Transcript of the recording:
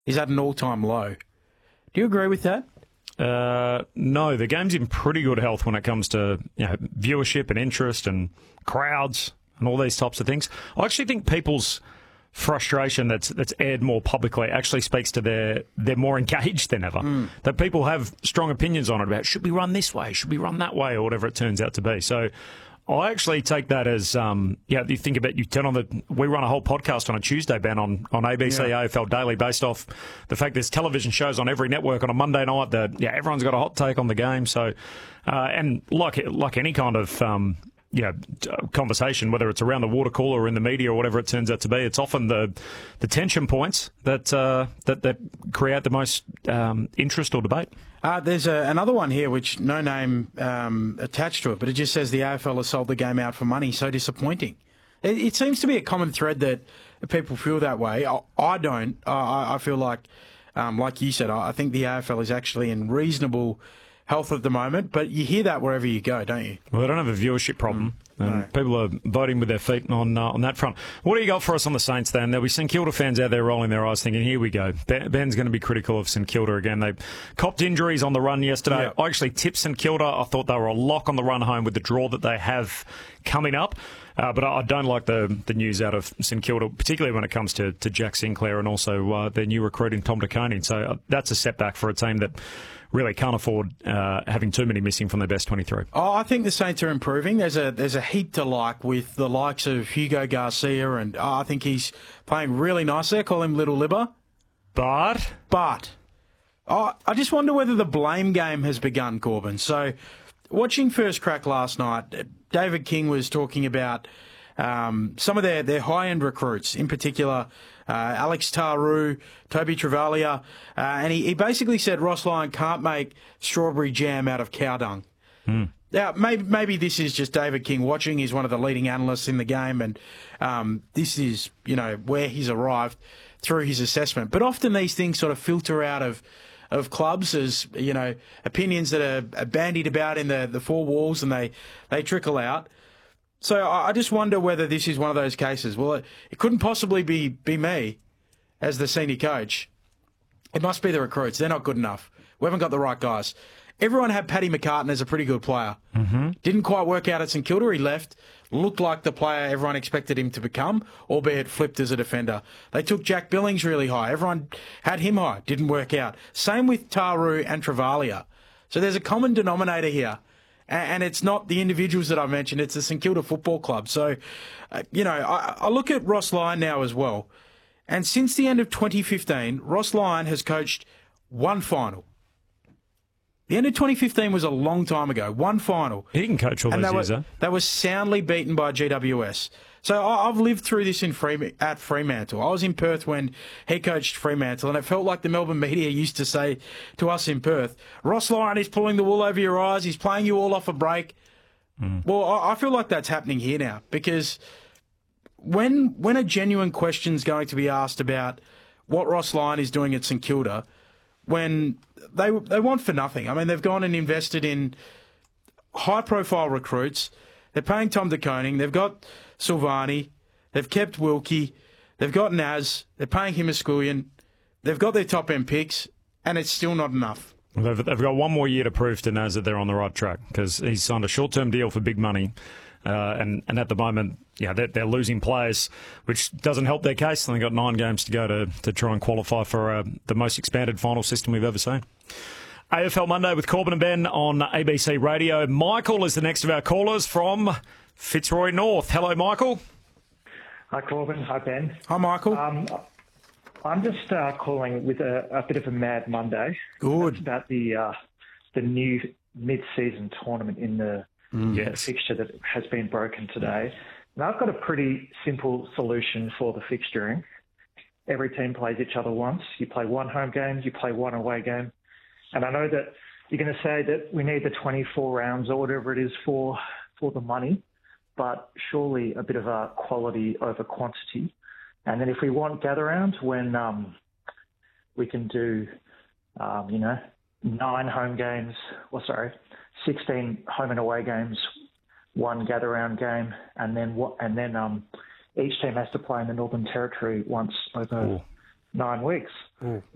is at an all-time low. Do you agree with that? No, the game's in pretty good health when it comes to viewership and interest and crowds and all these types of things. I actually think people's frustration that's aired more publicly actually speaks to they're more engaged than ever. That people have strong opinions on it about should we run this way, should we run that way, or whatever it turns out to be. So I actually take that as, you think about, we run a whole podcast on a Tuesday, Ben, on ABC AFL Daily based off the fact there's television shows on every network on a Monday night that, everyone's got a hot take on the game. So, and like any kind of, conversation, whether it's around the water cooler or in the media or whatever it turns out to be, it's often the tension points that create the most interest or debate. There's another one here, which no name attached to it, but it just says the AFL has sold the game out for money. So disappointing. It seems to be a common thread that people feel that way. I don't. I feel like you said, I think the AFL is actually in reasonable health at the moment, but you hear that wherever you go, don't you? Well, they don't have a viewership problem. No. People are voting with their feet on that front. What do you got for us on the Saints, then? There'll be St Kilda fans out there rolling their eyes thinking, here we go. Ben's going to be critical of St Kilda again. They copped injuries on the run yesterday. Yep. I actually tipped St Kilda. I thought they were a lock on the run home with the draw that they have coming up. But I don't like the news out of St Kilda, particularly when it comes to Jack Sinclair and also their new recruit in Tom De Koning. So that's a setback for a team that really can't afford having too many missing from their best 23. Oh, I think the Saints are improving. There's a heap to like with the likes of Hugo Garcia, and I think he's playing really nicely. I call him Little Libber. But I just wonder whether the blame game has begun, Corbin. So watching First Crack last night, David King was talking about some of their high-end recruits, in particular Alex Taru, Toby Travalia, and he basically said Ross Lyon can't make strawberry jam out of cow dung. Now, maybe this is just David King watching. He's one of the leading analysts in the game, and this is where he's arrived through his assessment. But often these things sort of filter out of clubs as opinions that are bandied about in the four walls, and they trickle out. So I just wonder whether this is one of those cases. Well, it couldn't possibly be me as the senior coach. It must be the recruits. They're not good enough. We haven't got the right guys. Everyone had Paddy McCartan as a pretty good player. Didn't quite work out at St Kilda. He left. Looked like the player everyone expected him to become, albeit flipped as a defender. They took Jack Billings really high. Everyone had him high. Didn't work out. Same with Taru and Travalia. So there's a common denominator here. And it's not the individuals that I mentioned, it's the St Kilda Football Club. So, I look at Ross Lyon now as well. And since the end of 2015, Ross Lyon has coached one final. The end of 2015 was a long time ago. One final. He can coach all those years, huh? They were soundly beaten by GWS. So I've lived through this at Fremantle. I was in Perth when he coached Fremantle, and it felt like the Melbourne media used to say to us in Perth, Ross Lyon is pulling the wool over your eyes. He's playing you all off a break. Well, I feel like that's happening here now, because when a genuine question's going to be asked about what Ross Lyon is doing at St Kilda, when they want for nothing. I mean, they've gone and invested in high-profile recruits. They're paying Tom De Koning. They've got Silvani. They've kept Wilkie. They've got Naz. They're paying him a scullion. They've got their top-end picks, and it's still not enough. They've got one more year to prove to Naz that they're on the right track, because he's signed a short-term deal for big money. And at the moment, they're losing players, which doesn't help their case. They've got 9 games to go to try and qualify for the most expanded final system we've ever seen. AFL Monday with Corbin and Ben on ABC Radio. Michael is the next of our callers from Fitzroy North. Hello, Michael. Hi, Corbin. Hi, Ben. Hi, Michael. I'm just calling with a bit of a mad Monday. Good. It's about the new mid-season tournament in the fixture that has been broken today. Now, I've got a pretty simple solution for the fixturing. Every team plays each other once. You play one home game, you play one away game. And I know that you're going to say that we need the 24 rounds or whatever it is for the money, but surely a bit of a quality over quantity. And then if we want gather round, when we can do, 9 home games, 16 home and away games, 1 gather round game, and then each team has to play in the Northern Territory once over 9 weeks.